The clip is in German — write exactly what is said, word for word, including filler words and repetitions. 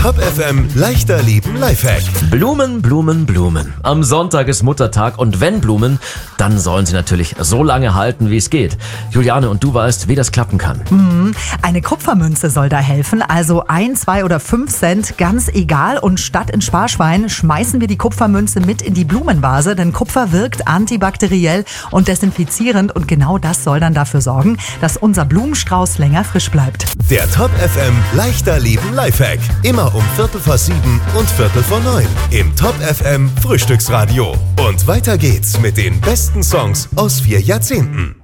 Top F M leichter Leben Lifehack. Blumen, Blumen, Blumen. Am Sonntag ist Muttertag und wenn Blumen, dann sollen sie natürlich so lange halten, wie es geht. Juliane, und du weißt, wie das klappen kann. Mhm. Eine Kupfermünze soll da helfen, also ein, zwei oder fünf Cent, ganz egal. Und statt in Sparschwein schmeißen wir die Kupfermünze mit in die Blumenvase, denn Kupfer wirkt antibakteriell und desinfizierend und genau das soll dann dafür sorgen, dass unser Blumenstrauß länger frisch bleibt. Der Top F M leichter Leben Lifehack. Immer um Viertel vor sieben und Viertel vor neun im Top F M Frühstücksradio. Und weiter geht's mit den besten Songs aus vier Jahrzehnten.